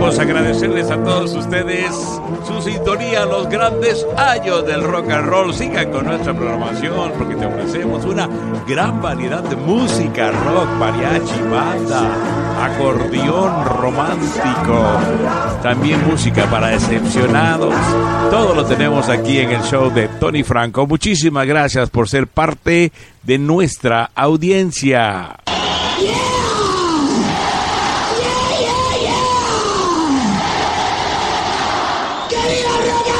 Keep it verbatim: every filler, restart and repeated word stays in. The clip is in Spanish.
queremos agradecerles a todos ustedes su sintonía, los grandes años del rock and roll. Sigan con nuestra programación porque te ofrecemos una gran variedad de música, rock, mariachi, banda, acordeón romántico, también música para decepcionados. Todo lo tenemos aquí en el show de Tony Franco. Muchísimas gracias por ser parte de nuestra audiencia. Yeah.